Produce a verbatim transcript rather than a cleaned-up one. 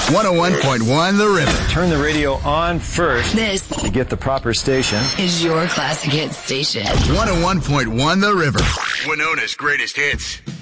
one oh one point one The River. Turn the radio on first. This to get the proper station. Is your classic hit station. one oh one point one The River. Winona's greatest hits.